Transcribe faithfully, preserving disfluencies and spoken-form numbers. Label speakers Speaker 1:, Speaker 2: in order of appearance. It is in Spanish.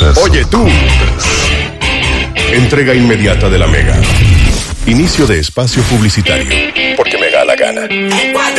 Speaker 1: cosas.
Speaker 2: Oye tú. Entrega inmediata de la Mega. Inicio de espacio publicitario. Porque me da la gana.